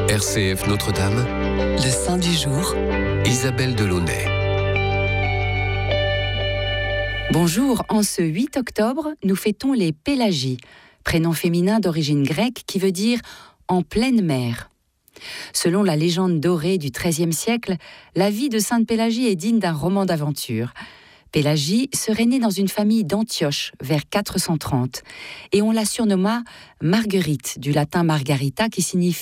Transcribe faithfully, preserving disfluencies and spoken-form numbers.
R C F Notre-Dame, le saint du jour, Isabelle Delaunay. Bonjour, en ce huit octobre, nous fêtons les Pélagies, prénom féminin d'origine grecque qui veut dire « en pleine mer ». Selon la légende dorée du treizième siècle, la vie de Sainte Pélagie est digne d'un roman d'aventure. Pélagie serait née dans une famille d'Antioche vers quatre cent trente et on la surnomma Marguerite, du latin margarita qui signifie